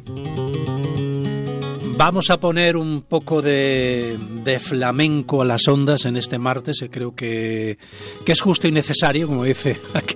Vamos a poner un poco de flamenco a las ondas en este martes, creo que es justo y necesario, como dice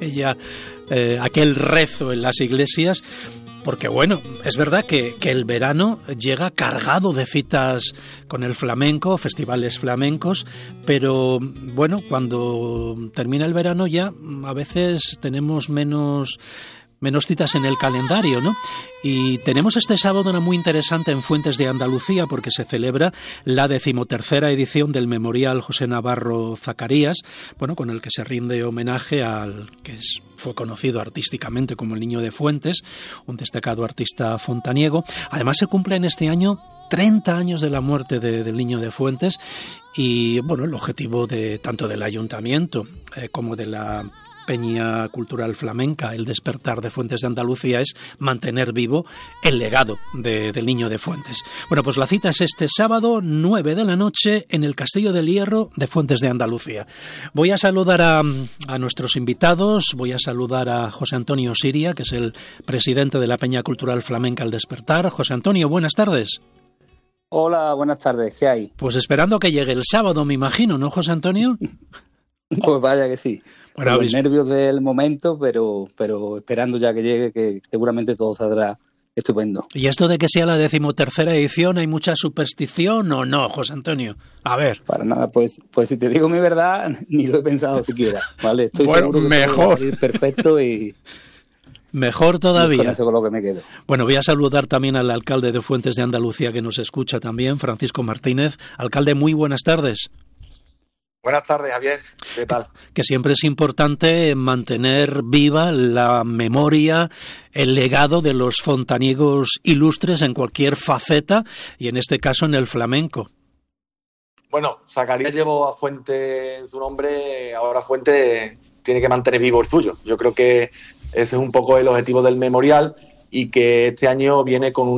aquel rezo en las iglesias, porque bueno, es verdad que el verano llega cargado de citas con el flamenco, festivales flamencos, pero bueno, cuando termina el verano ya a veces tenemos menos citas en el calendario, ¿no? Y tenemos este sábado una muy interesante en Fuentes de Andalucía porque se celebra la 13ª edición del Memorial José Navarro Zacarías, bueno, con el que se rinde homenaje al que fue conocido artísticamente como el Niño de Fuentes, un destacado artista fontaniego. Además se cumplen este año 30 años de la muerte del Niño de Fuentes y, bueno, el objetivo tanto del Ayuntamiento como de la Peña Cultural Flamenca, el Despertar de Fuentes de Andalucía, es mantener vivo el legado del Niño de Fuentes. Bueno, pues la cita es este sábado, 9 de la noche, en el Castillo del Hierro de Fuentes de Andalucía. Voy a saludar a nuestros invitados, voy a saludar a José Antonio Siria, que es el presidente de la Peña Cultural Flamenca El Despertar. José Antonio, buenas tardes. Hola, buenas tardes, ¿qué hay? Pues esperando que llegue el sábado, me imagino, ¿no, José Antonio? Pues vaya que sí. Bueno, los nervios del momento, pero esperando ya que llegue, que seguramente todo saldrá estupendo. ¿Y esto de que sea la 13ª edición, hay mucha superstición o no, José Antonio? A ver. Para nada, pues si te digo mi verdad, ni lo he pensado siquiera, ¿vale? Estoy bueno, seguro que mejor. todo va a salir perfecto y... Mejor todavía. Con eso con lo que me quedo. Bueno, voy a saludar también al alcalde de Fuentes de Andalucía que nos escucha también, Francisco Martínez. Alcalde, muy buenas tardes. Buenas tardes, Javier. ¿Qué tal? Que siempre es importante mantener viva la memoria, el legado de los fontaniegos ilustres en cualquier faceta y en este caso en el flamenco. Bueno, Zacarías llevó a Fuente en su nombre, ahora Fuente tiene que mantener vivo el suyo. Yo creo que ese es un poco el objetivo del memorial y que este año viene con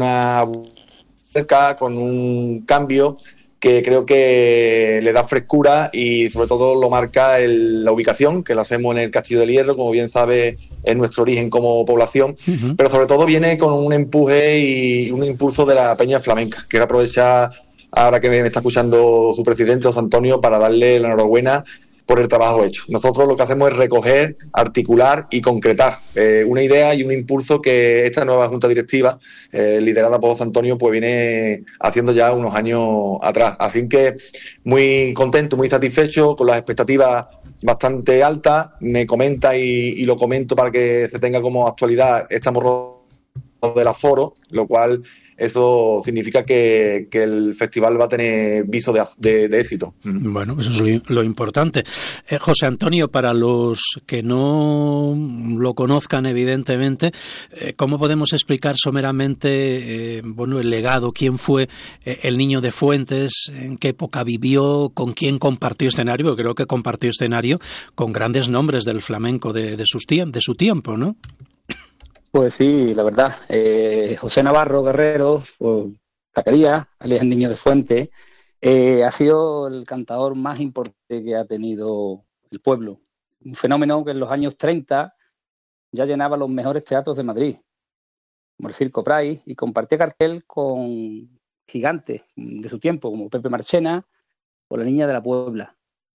con un cambio que creo que le da frescura y sobre todo lo marca la ubicación, que la hacemos en el Castillo del Hierro, como bien sabe, es nuestro origen como población, pero sobre todo viene con un empuje y un impulso de la Peña Flamenca. Quiero aprovechar, ahora que me está escuchando su presidente, José Antonio, para darle la enhorabuena por el trabajo hecho. Nosotros lo que hacemos es recoger, articular y concretar una idea y un impulso que esta nueva junta directiva, liderada por José Antonio, pues viene haciendo ya unos años atrás. Así que muy contento, muy satisfecho, con las expectativas bastante altas. Me comenta y lo comento para que se tenga como actualidad, estamos rodeados del aforo, lo cual eso significa que el festival va a tener viso de éxito. Bueno, eso es lo importante. José Antonio, para los que no lo conozcan, evidentemente, ¿cómo podemos explicar someramente el legado? ¿Quién fue el Niño de Fuentes? ¿En qué época vivió? ¿Con quién compartió escenario? Creo que compartió escenario con grandes nombres del flamenco de su tiempo, ¿no? Pues sí, la verdad. José Navarro Guerrero, pues, Zacarías, alias el Niño de Fuentes, ha sido el cantador más importante que ha tenido el pueblo. Un fenómeno que en los años 30 ya llenaba los mejores teatros de Madrid, como el Circo Price, y compartía cartel con gigantes de su tiempo, como Pepe Marchena o la Niña de la Puebla.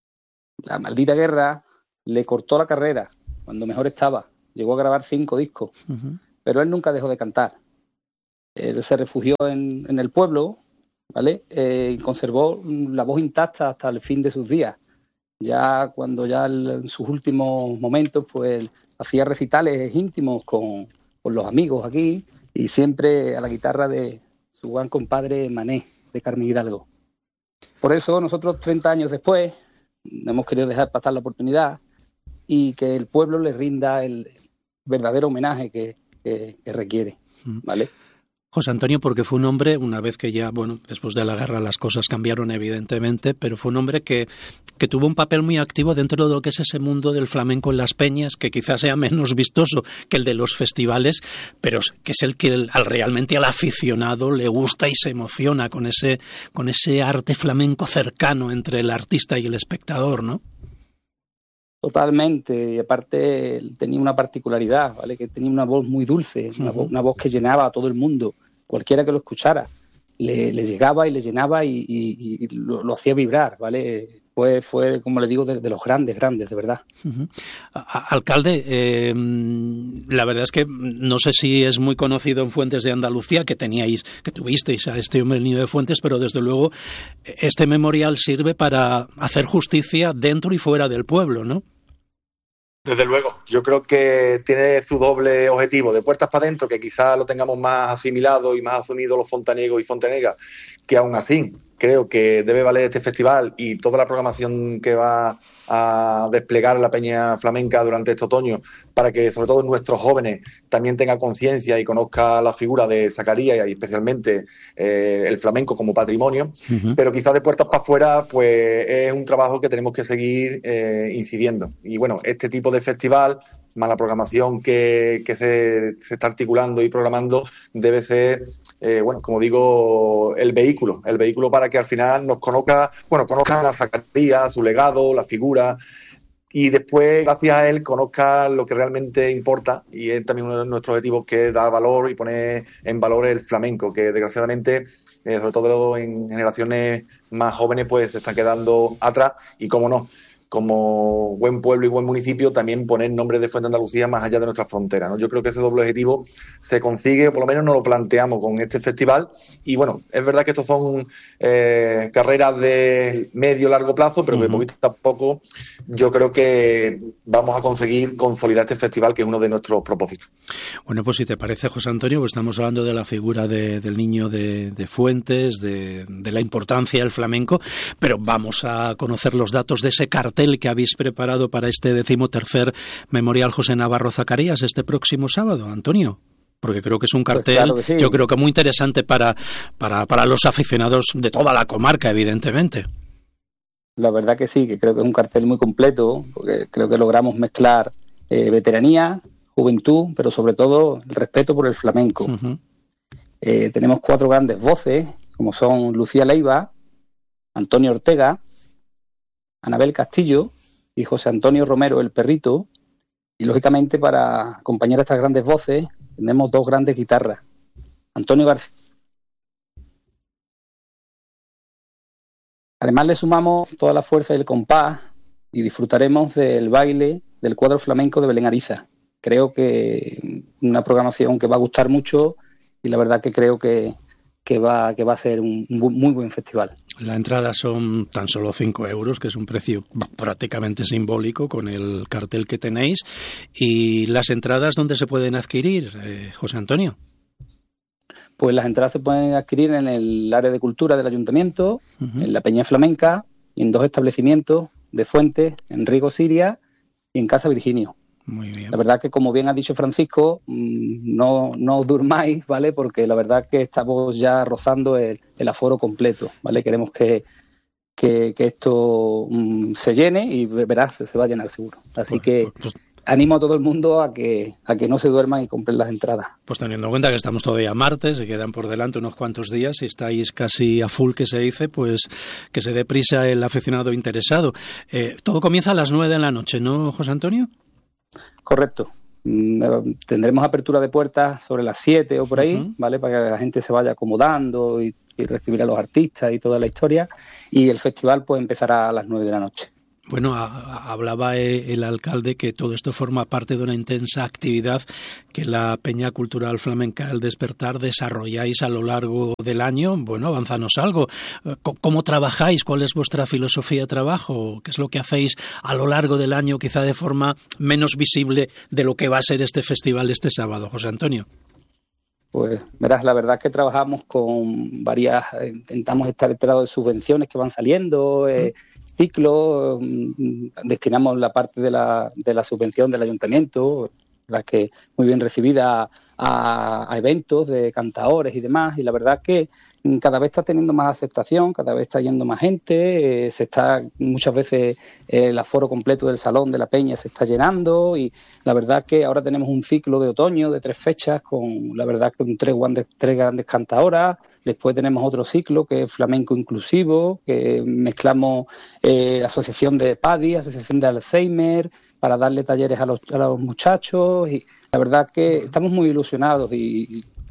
La maldita guerra le cortó la carrera cuando mejor estaba. Llegó a grabar 5 discos, pero él nunca dejó de cantar. Él se refugió en el pueblo, ¿vale? Y conservó la voz intacta hasta el fin de sus días. Ya cuando en sus últimos momentos, pues hacía recitales íntimos con los amigos aquí y siempre a la guitarra de su gran compadre Mané, de Carmen Hidalgo. Por eso nosotros 30 años después no hemos querido dejar pasar la oportunidad y que el pueblo le rinda el verdadero homenaje que requiere, ¿vale? José Antonio, porque fue un hombre, una vez que ya, después de la guerra las cosas cambiaron evidentemente, pero fue un hombre que tuvo un papel muy activo dentro de lo que es ese mundo del flamenco en las peñas, que quizás sea menos vistoso que el de los festivales, pero que es el que realmente al aficionado le gusta y se emociona con ese arte flamenco cercano entre el artista y el espectador, ¿no? Totalmente, y aparte tenía una particularidad, ¿vale? Que tenía una voz muy dulce, una voz que llenaba a todo el mundo. cualquiera que lo escuchara le llegaba y le llenaba y lo hacía vibrar, ¿vale? Fue, como le digo, de los grandes, de verdad. Uh-huh. Alcalde, la verdad es que no sé si es muy conocido en Fuentes de Andalucía que tuvisteis a este hombre, el Niño de Fuentes, pero desde luego este memorial sirve para hacer justicia dentro y fuera del pueblo, ¿no? Desde luego, yo creo que tiene su doble objetivo, de puertas para adentro, que quizás lo tengamos más asimilado y más asumido los fontaniegos y fontanegas, que aún así creo que debe valer este festival y toda la programación que va a desplegar la Peña Flamenca durante este otoño, para que sobre todo nuestros jóvenes también tengan conciencia y conozcan la figura de Zacarías y especialmente el flamenco como patrimonio. Uh-huh. Pero quizás de puertas para afuera pues es un trabajo que tenemos que seguir incidiendo. Y bueno, este tipo de festival, más la programación que se está articulando y programando, debe ser, como digo, el vehículo para que al final conozcan a Zacarías, su legado, la figura, y después, gracias a él, conozcan lo que realmente importa, y es también uno de nuestros objetivos, que es dar valor y poner en valor el flamenco, que desgraciadamente, sobre todo en generaciones más jóvenes, pues se están quedando atrás, y cómo no, como buen pueblo y buen municipio, también poner nombres de Fuente de Andalucía más allá de nuestras fronteras, ¿no? Yo creo que ese doble objetivo se consigue, por lo menos nos lo planteamos con este festival, y bueno, es verdad que estos son carreras de medio-largo plazo, pero que poquito a poco yo creo que vamos a conseguir consolidar este festival, que es uno de nuestros propósitos. Bueno, pues si te parece, José Antonio, pues estamos hablando de la figura del Niño de Fuentes, de la importancia del flamenco, pero vamos a conocer los datos de ese cartel que habéis preparado para este 13º Memorial José Navarro Zacarías este próximo sábado, Antonio. Porque creo que es un cartel, pues claro que sí. Yo creo que muy interesante para los aficionados de toda la comarca, evidentemente. La verdad que sí, que creo que es un cartel muy completo, porque creo que logramos mezclar veteranía, juventud, pero sobre todo el respeto por el flamenco. Uh-huh. Tenemos 4 grandes voces, como son Lucía Leiva, Antonio Ortega, Anabel Castillo y José Antonio Romero, el Perrito, y lógicamente para acompañar a estas grandes voces tenemos 2 grandes guitarras, Antonio García. Además le sumamos toda la fuerza del compás y disfrutaremos del baile del cuadro flamenco de Belén Ariza. Creo que una programación que va a gustar mucho, y la verdad que creo que va a ser un muy buen festival. La entrada son tan solo 5 euros, que es un precio prácticamente simbólico con el cartel que tenéis. ¿Y las entradas dónde se pueden adquirir, José Antonio? Pues las entradas se pueden adquirir en el área de cultura del ayuntamiento, uh-huh, en la Peña Flamenca, y en 2 establecimientos de Fuentes, en Riego Siria y en Casa Virginio. Muy bien. La verdad que, como bien ha dicho Francisco, no durmáis, ¿vale? Porque la verdad que estamos ya rozando el aforo completo, ¿vale? Queremos que esto se llene, y verás, se va a llenar seguro. Así que animo a todo el mundo a que no se duerman y compren las entradas. Pues teniendo en cuenta que estamos todavía martes, se quedan por delante unos cuantos días, y estáis casi a full, que se dice, pues que se dé prisa el aficionado interesado. Todo comienza a las 9 de la noche, ¿no, José Antonio? Correcto. Tendremos apertura de puertas sobre las 7 o por ahí, uh-huh, ¿vale? Para que la gente se vaya acomodando y recibir a los artistas y toda la historia. Y el festival pues empezará a las 9 de la noche. Bueno, hablaba el alcalde que todo esto forma parte de una intensa actividad que la Peña Cultural Flamenca El Despertar desarrolláis a lo largo del año. Bueno, avánzanos algo. ¿Cómo trabajáis? ¿Cuál es vuestra filosofía de trabajo? ¿Qué es lo que hacéis a lo largo del año, quizá de forma menos visible de lo que va a ser este festival este sábado, José Antonio? Pues verás, la verdad es que trabajamos con varias, intentamos estar enterados de subvenciones que van saliendo, ciclos, destinamos la parte de la subvención del ayuntamiento, la que muy bien recibida, a eventos de cantaores y demás, y la verdad que cada vez está teniendo más aceptación, cada vez está yendo más gente, muchas veces el aforo completo del salón de la Peña se está llenando, y la verdad que ahora tenemos un ciclo de otoño de 3 fechas con la verdad que 3 grandes cantaoras. Después tenemos otro ciclo que es flamenco inclusivo, que mezclamos asociación de PADI, asociación de Alzheimer, para darle talleres a los muchachos, y la verdad que estamos muy ilusionados, y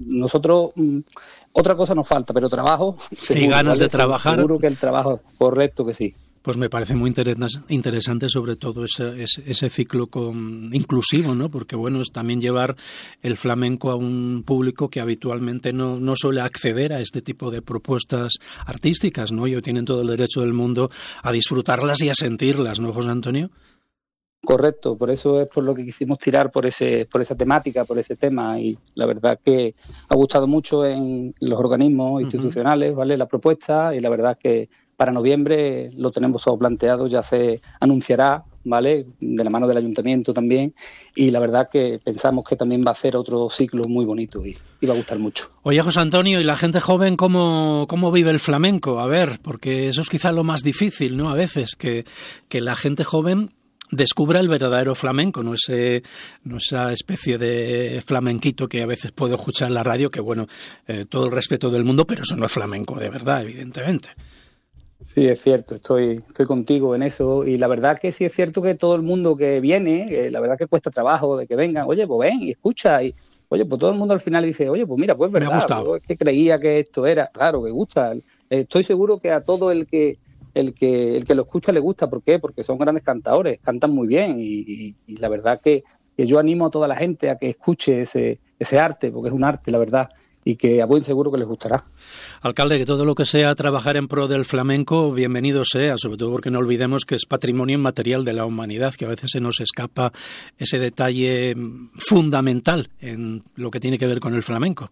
nosotros otra cosa nos falta, pero trabajo seguro, y ganas, ¿vale?, de trabajar. Seguro que el trabajo, correcto que sí. Pues me parece muy interesante sobre todo ese ciclo inclusivo, ¿no? Porque bueno, es también llevar el flamenco a un público que habitualmente no suele acceder a este tipo de propuestas artísticas, ¿no? Ellos tienen todo el derecho del mundo a disfrutarlas y a sentirlas, ¿no, José Antonio? Correcto, por eso es por lo que quisimos tirar por esa temática, por ese tema, y la verdad que ha gustado mucho en los organismos institucionales, ¿vale?, la propuesta, y la verdad que para noviembre lo tenemos todo planteado, ya se anunciará, ¿vale?, de la mano del ayuntamiento también, y la verdad que pensamos que también va a ser otro ciclo muy bonito y va a gustar mucho. Oye, José Antonio, ¿y la gente joven cómo vive el flamenco? A ver, porque eso es quizá lo más difícil, ¿no? A veces, que la gente joven descubra el verdadero flamenco, no esa especie de flamenquito que a veces puedo escuchar en la radio, que bueno, todo el respeto del mundo, pero eso no es flamenco de verdad, evidentemente. Sí, es cierto, estoy contigo en eso, y la verdad que sí es cierto que todo el mundo que viene, la verdad que cuesta trabajo de que vengan, oye, pues ven y escucha, y oye, pues todo el mundo al final dice, oye, pues mira, pues es verdad, yo es que creía que esto era, claro, que gusta. Estoy seguro que a todo el que lo escucha le gusta. ¿Por qué? Porque son grandes cantadores, cantan muy bien, y la verdad que yo animo a toda la gente a que escuche ese arte, porque es un arte, la verdad, y que a buen seguro que les gustará. Alcalde, que todo lo que sea trabajar en pro del flamenco, bienvenido sea, sobre todo porque no olvidemos que es patrimonio inmaterial de la humanidad, que a veces se nos escapa ese detalle fundamental en lo que tiene que ver con el flamenco.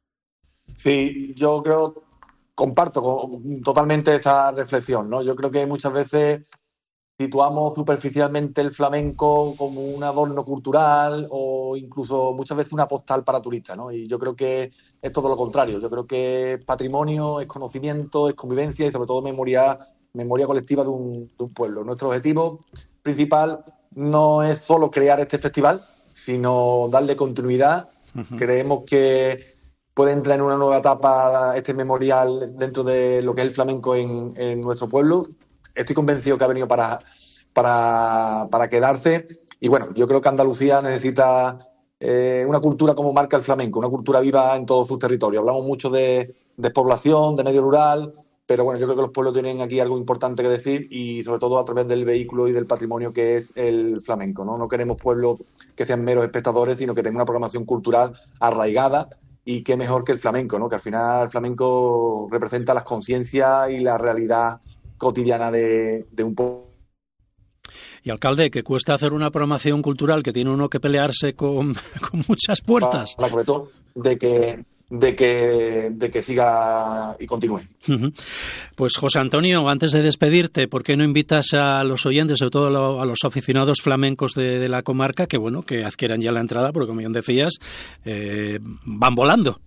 Sí, yo comparto totalmente esa reflexión, ¿no? Yo creo que muchas veces situamos superficialmente el flamenco como un adorno cultural o incluso muchas veces una postal para turistas, ¿no? Y yo creo que es todo lo contrario. Yo creo que es patrimonio, es conocimiento, es convivencia y sobre todo memoria colectiva de un pueblo. Nuestro objetivo principal no es solo crear este festival, sino darle continuidad. Uh-huh. Creemos que puede entrar en una nueva etapa este memorial dentro de lo que es el flamenco en nuestro pueblo. Estoy convencido que ha venido para quedarse. Y bueno, yo creo que Andalucía necesita una cultura como marca el flamenco, una cultura viva en todos sus territorios. Hablamos mucho de despoblación, de medio rural, pero bueno, yo creo que los pueblos tienen aquí algo importante que decir y sobre todo a través del vehículo y del patrimonio que es el flamenco, ¿no? No queremos pueblos que sean meros espectadores, sino que tengan una programación cultural arraigada. Y qué mejor que el flamenco, ¿no? Que al final el flamenco representa las conciencias y la realidad cotidiana de un pueblo. Y alcalde, que cuesta hacer una programación cultural que tiene uno que pelearse con muchas puertas. Sobre todo de que siga y continúe. Uh-huh. Pues José Antonio, antes de despedirte, ¿por qué no invitas a los oyentes, sobre todo a los aficionados flamencos de la comarca, que bueno, que adquieran ya la entrada, porque como bien decías, van volando?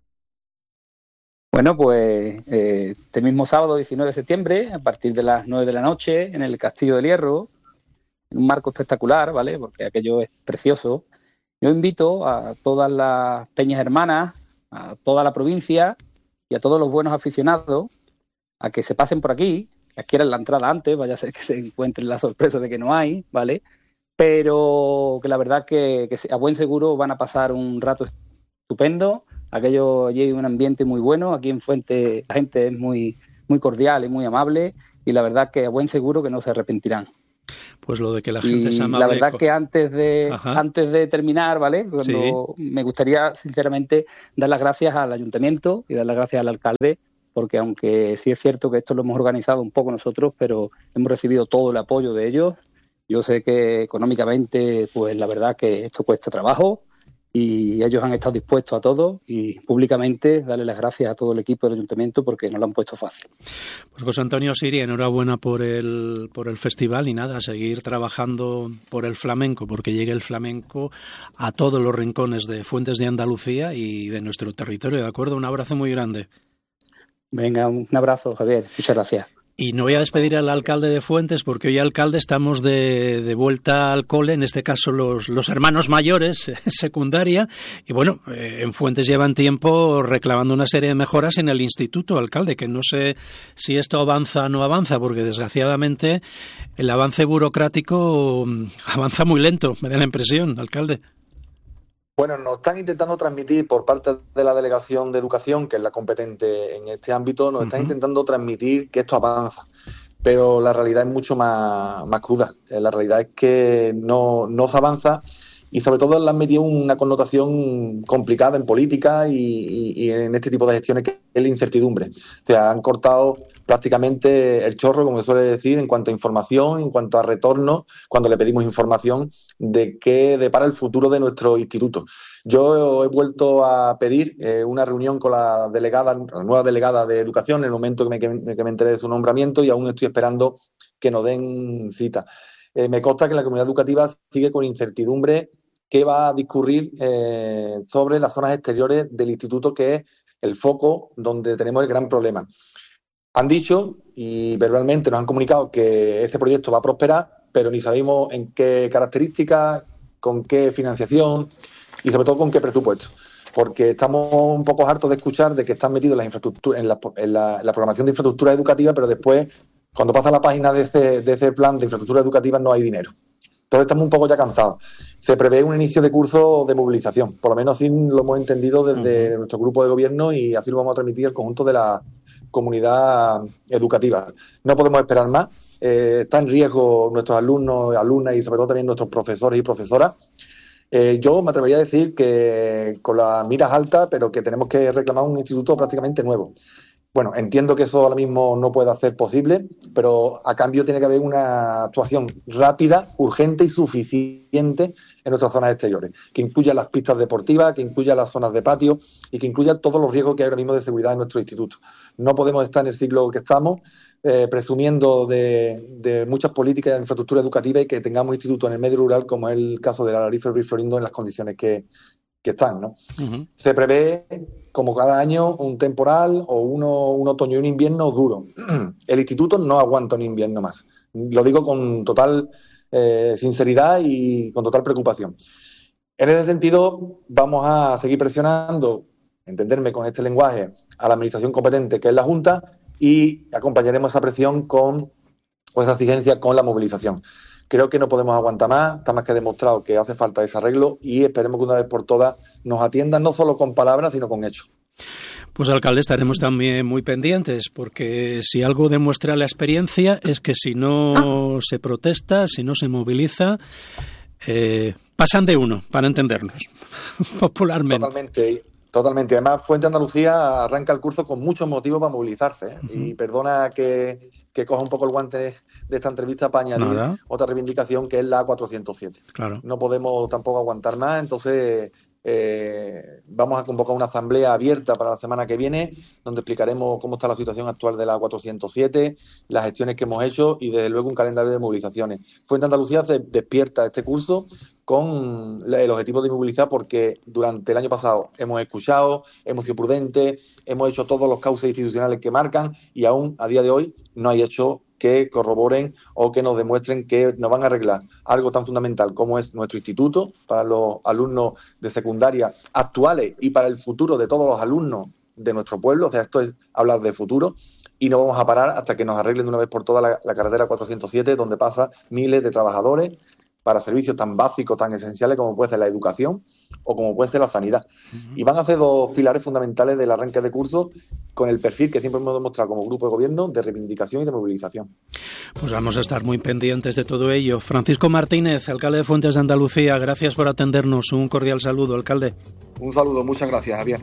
Bueno, pues este mismo sábado 19 de septiembre, a partir de las 9 de la noche, en el Castillo del Hierro, en un marco espectacular, ¿vale? Porque aquello es precioso. Yo invito a todas las peñas hermanas, a toda la provincia y a todos los buenos aficionados a que se pasen por aquí, que adquieran la entrada antes, vaya a ser que se encuentren la sorpresa de que no hay, ¿vale? Pero que la verdad que a buen seguro van a pasar un rato estupendo. Aquello allí hay un ambiente muy bueno. Aquí en Fuente la gente es muy, muy cordial y muy amable, y la verdad que a buen seguro que no se arrepentirán. Pues lo de que la gente es amable. La verdad que antes de terminar, ¿vale? Me gustaría sinceramente dar las gracias al ayuntamiento y dar las gracias al alcalde, porque aunque sí es cierto que esto lo hemos organizado un poco nosotros, pero hemos recibido todo el apoyo de ellos. Yo sé que económicamente, pues la verdad que esto cuesta trabajo, y ellos han estado dispuestos a todo, y públicamente darle las gracias a todo el equipo del ayuntamiento porque nos lo han puesto fácil. Pues José Antonio Siri, enhorabuena por el festival, y nada, seguir trabajando por el flamenco, porque llegue el flamenco a todos los rincones de Fuentes de Andalucía y de nuestro territorio, ¿de acuerdo? Un abrazo muy grande. Venga, un abrazo, Javier. Muchas gracias. Y no voy a despedir al alcalde de Fuentes, porque hoy, alcalde, estamos de vuelta al cole, en este caso los hermanos mayores, secundaria, y bueno, en Fuentes llevan tiempo reclamando una serie de mejoras en el instituto, alcalde, que no sé si esto avanza o no avanza, porque desgraciadamente el avance burocrático avanza muy lento, me da la impresión, alcalde. Bueno, nos están intentando transmitir por parte de la Delegación de Educación, que es la competente en este ámbito, nos están intentando transmitir que esto avanza. Pero la realidad es mucho más cruda. La realidad es que no se avanza y sobre todo le han metido una connotación complicada en política y en este tipo de gestiones, que es la incertidumbre. O sea, han cortado prácticamente el chorro, como se suele decir, en cuanto a información, en cuanto a retorno, cuando le pedimos información de qué depara el futuro de nuestro instituto. Yo he vuelto a pedir una reunión con la nueva delegada de Educación en el momento que me enteré de su nombramiento, y aún estoy esperando que nos den cita. Me consta que la comunidad educativa sigue con incertidumbre qué va a discurrir sobre las zonas exteriores del instituto, que es el foco donde tenemos el gran problema. Han dicho y verbalmente nos han comunicado que este proyecto va a prosperar, pero ni sabemos en qué características, con qué financiación y sobre todo con qué presupuesto. Porque estamos un poco hartos de escuchar de que están metidos en la infraestructura, en la programación de infraestructura educativa, pero después, cuando pasa la página de ese plan de infraestructura educativa, no hay dinero. Entonces estamos un poco ya cansados. Se prevé un inicio de curso de movilización, por lo menos así lo hemos entendido desde nuestro grupo de gobierno, y así lo vamos a transmitir al conjunto de la comunidad educativa. No podemos esperar más. Está en riesgo nuestros alumnos, alumnas y sobre todo también nuestros profesores y profesoras. Yo me atrevería a decir que con las miras altas, pero que tenemos que reclamar un instituto prácticamente nuevo. Bueno, entiendo que eso ahora mismo no puede ser posible, pero a cambio tiene que haber una actuación rápida, urgente y suficiente en nuestras zonas exteriores, que incluya las pistas deportivas, que incluya las zonas de patio y que incluya todos los riesgos que hay ahora mismo de seguridad en nuestro instituto. No podemos estar en el siglo que estamos presumiendo de muchas políticas de infraestructura educativa y que tengamos institutos en el medio rural, como es el caso de la Alarife Ruiz Florindo, en las condiciones que están, ¿no? Se prevé, como cada año, un temporal o un otoño y un invierno duro. El instituto no aguanta un invierno más. Lo digo con total sinceridad y con total preocupación. En ese sentido, vamos a seguir presionando, entenderme con este lenguaje, a la administración competente, que es la Junta, y acompañaremos esa presión esa exigencia con la movilización. Creo que no podemos aguantar más, está más que demostrado que hace falta ese arreglo, y esperemos que una vez por todas nos atiendan, no solo con palabras, sino con hechos. Pues, alcalde, estaremos también muy pendientes, porque si algo demuestra la experiencia es que si no se protesta, si no se moviliza, pasan de uno, para entendernos, popularmente. Totalmente. Además, Fuente Andalucía arranca el curso con muchos motivos para movilizarse, y perdona que coja un poco el guante de esta entrevista para añadir otra reivindicación, que es la A407. Claro. No podemos tampoco aguantar más, entonces vamos a convocar una asamblea abierta para la semana que viene, donde explicaremos cómo está la situación actual de la A407, las gestiones que hemos hecho y desde luego un calendario de movilizaciones. Fuente Andalucía se despierta este curso con el objetivo de movilizar, porque durante el año pasado hemos escuchado, hemos sido prudentes, hemos hecho todos los cauces institucionales que marcan, y aún a día de hoy no hay hechos que corroboren o que nos demuestren que nos van a arreglar algo tan fundamental como es nuestro instituto para los alumnos de secundaria actuales y para el futuro de todos los alumnos de nuestro pueblo. O sea, esto es hablar de futuro, y no vamos a parar hasta que nos arreglen de una vez por todas la carretera 407, donde pasan miles de trabajadores para servicios tan básicos, tan esenciales como puede ser la educación o como puede ser la sanidad. Y van a ser dos pilares fundamentales del arranque de curso, con el perfil que siempre hemos demostrado como grupo de gobierno de reivindicación y de movilización. Pues vamos a estar muy pendientes de todo ello. Francisco Martínez, alcalde de Fuentes de Andalucía, gracias por atendernos. Un cordial saludo, alcalde. Un saludo, muchas gracias, Javier.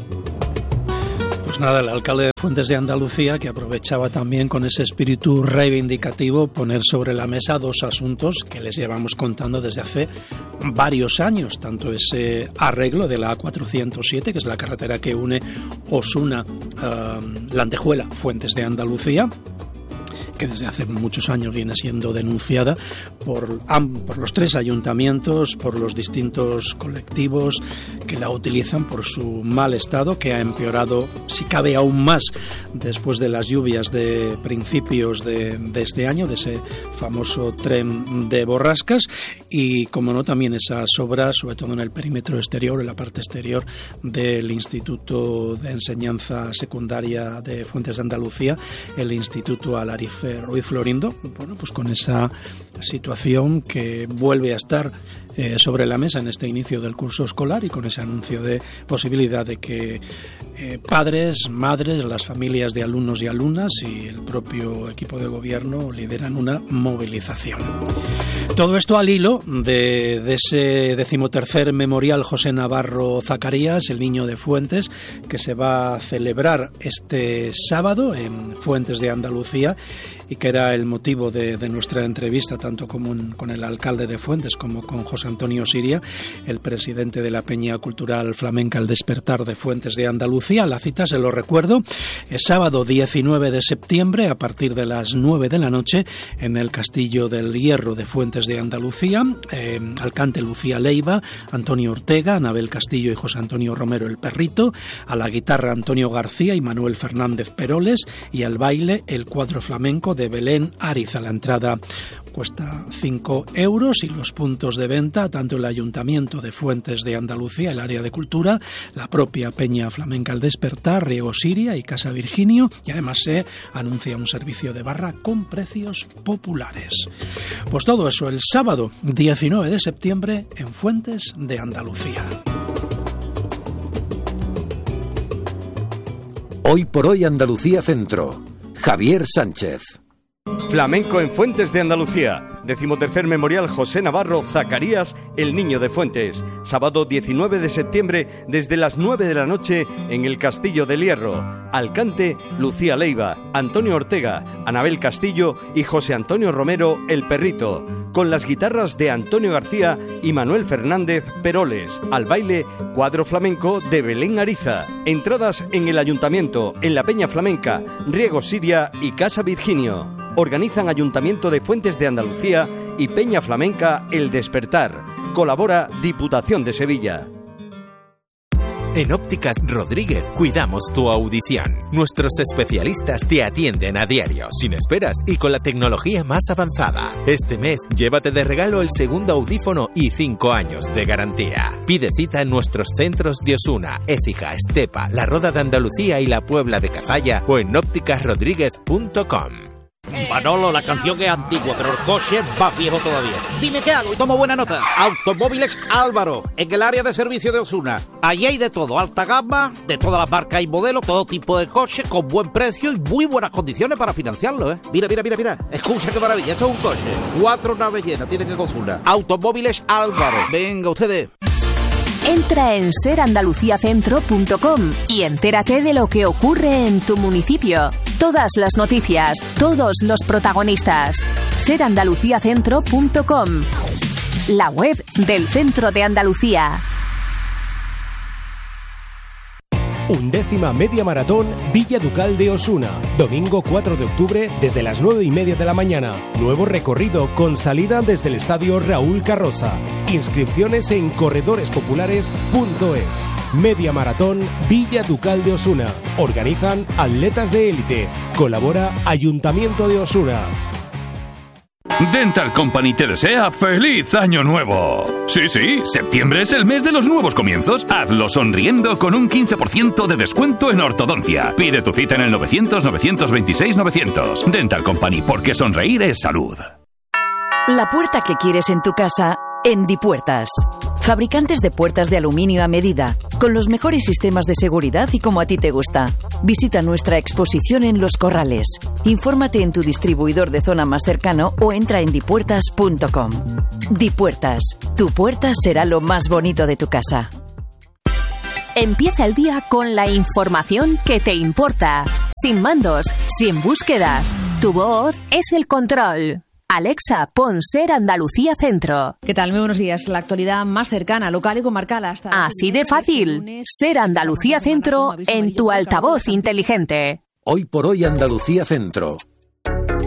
Pues nada, el alcalde de Fuentes de Andalucía, que aprovechaba también con ese espíritu reivindicativo poner sobre la mesa dos asuntos que les llevamos contando desde hace varios años, tanto ese arreglo de la A407, que es la carretera que une Osuna, La Antejuela, Fuentes de Andalucía, que desde hace muchos años viene siendo denunciada por los tres ayuntamientos, por los distintos colectivos que la utilizan, por su mal estado, que ha empeorado, si cabe, aún más después de las lluvias de principios de este año, de ese famoso tren de borrascas, y como no, también esas obras, sobre todo en el perímetro exterior, en la parte exterior del Instituto de Enseñanza Secundaria de Fuentes de Andalucía, el Instituto Alarife Ruiz Florindo, bueno, pues con esa situación que vuelve a estar sobre la mesa en este inicio del curso escolar y con ese anuncio de posibilidad de que padres, madres, las familias de alumnos y alumnas y el propio equipo de gobierno lideran una movilización. Todo esto al hilo de ese 13º Memorial José Navarro Zacarías, el Niño de Fuentes, que se va a celebrar este sábado en Fuentes de Andalucía y que era el motivo de nuestra entrevista, tanto con el alcalde de Fuentes como con José Antonio Siria, el presidente de la Peña Cultural Flamenca El Despertar de Fuentes de Andalucía. La cita, se lo recuerdo, es sábado 19 de septiembre a partir de las 9 de la noche en el Castillo del Hierro de Fuentes de Andalucía. Al cante Lucía Leiva, Antonio Ortega, Anabel Castillo y José Antonio Romero el Perrito, a la guitarra Antonio García y Manuel Fernández Peroles, y al baile el cuadro flamenco de Belén Ariza. La entrada cuesta 5 euros y los puntos de venta, tanto el Ayuntamiento de Fuentes de Andalucía, el área de cultura, la propia Peña Flamenca El Despertar, Riego Siria y Casa Virginio, y además se anuncia un servicio de barra con precios populares. Pues todo eso el sábado 19 de septiembre en Fuentes de Andalucía. Hoy por hoy Andalucía Centro. Javier Sánchez. Flamenco en Fuentes de Andalucía. 13º Memorial José Navarro Zacarías, el Niño de Fuentes. Sábado 19 de septiembre desde las 9 de la noche en el Castillo del Hierro. Al cante Lucía Leiva, Antonio Ortega, Anabel Castillo y José Antonio Romero el Perrito. Con las guitarras de Antonio García y Manuel Fernández Peroles. Al baile cuadro flamenco de Belén Ariza. Entradas en el Ayuntamiento, en la Peña Flamenca, Riego Siria y Casa Virginio. Organizan Ayuntamiento de Fuentes de Andalucía y Peña Flamenca El Despertar. Colabora Diputación de Sevilla. En Ópticas Rodríguez cuidamos tu audición. Nuestros especialistas te atienden a diario, sin esperas y con la tecnología más avanzada. Este mes, llévate de regalo el segundo audífono y 5 años de garantía. Pide cita en nuestros centros de Osuna, Écija, Estepa, La Roda de Andalucía y La Puebla de Cazalla o en ópticasrodríguez.com. Manolo, la canción es antigua, pero el coche va viejo todavía. Dime qué hago y tomo buena nota. Automóviles Álvaro, en el área de servicio de Osuna. Allí hay de todo, alta gama, de todas las marcas y modelos, todo tipo de coches, con buen precio y muy buenas condiciones para financiarlo, ¿eh? Mira. Escucha qué maravilla, esto es un coche. 4 naves llenas tienen en Osuna. Automóviles Álvaro. Venga, ustedes. Entra en serandaluciacentro.com y entérate de lo que ocurre en tu municipio. Todas las noticias, todos los protagonistas. serandaluciacentro.com, la web del Centro de Andalucía. 11ª Media Maratón Villa Ducal de Osuna. Domingo 4 de octubre desde las 9:30 de la mañana. Nuevo recorrido con salida desde el Estadio Raúl Carroza. Inscripciones en corredorespopulares.es. Media Maratón Villa Ducal de Osuna. Organizan Atletas de Élite. Colabora Ayuntamiento de Osuna. Dental Company te desea ¡Feliz Año Nuevo! Sí, septiembre es el mes de los nuevos comienzos. Hazlo sonriendo con un 15% de descuento en ortodoncia. Pide tu cita en el 900-926-900. Dental Company, porque sonreír es salud. La puerta que quieres en tu casa, en Dipuertas. Fabricantes de puertas de aluminio a medida, con los mejores sistemas de seguridad y como a ti te gusta. Visita nuestra exposición en Los Corrales. Infórmate en tu distribuidor de zona más cercano o entra en dipuertas.com. Dipuertas, tu puerta será lo más bonito de tu casa. Empieza el día con la información que te importa. Sin mandos, sin búsquedas. Tu voz es el control. Alexa, pon Ser Andalucía Centro. ¿Qué tal? Muy buenos días. La actualidad más cercana, local y comarcal hasta... Así de fácil. Ser Andalucía Centro en tu altavoz inteligente. Hoy por hoy Andalucía Centro.